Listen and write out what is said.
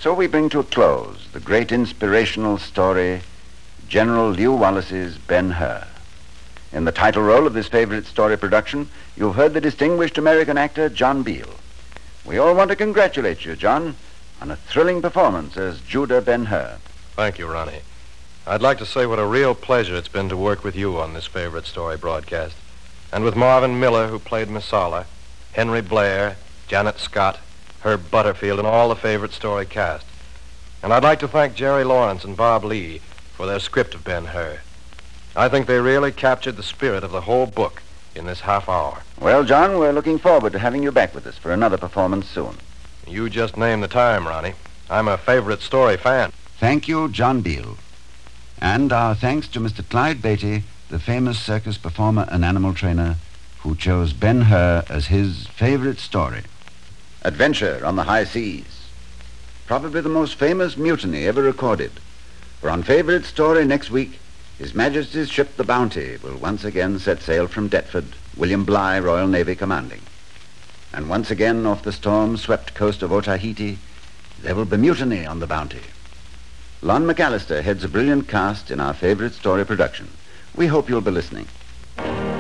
So we bring to a close the great inspirational story, General Lew Wallace's Ben-Hur. In the title role of this favorite story production, you've heard the distinguished American actor John Beale. We all want to congratulate you, John, on a thrilling performance as Judah Ben-Hur. Thank you, Ronnie. I'd like to say what a real pleasure it's been to work with you on this favorite story broadcast, and with Marvin Miller, who played Messala, Henry Blair, Janet Scott, Herb Butterfield, and all the favorite story cast. And I'd like to thank Jerry Lawrence and Bob Lee for their script of Ben-Hur. I think they really captured the spirit of the whole book in this half hour. Well, John, we're looking forward to having you back with us for another performance soon. You just named the time, Ronnie. I'm a favorite story fan. Thank you, John Beale. And our thanks to Mr. Clyde Beatty, the famous circus performer and animal trainer, who chose Ben-Hur as his favorite story. Adventure on the high seas. Probably the most famous mutiny ever recorded. For on favorite story next week, His Majesty's ship the Bounty will once again set sail from Deptford, William Bligh, Royal Navy commanding. And once again off the storm-swept coast of Otaheite, there will be mutiny on the Bounty. Lon McAllister heads a brilliant cast in our favorite story production. We hope you'll be listening.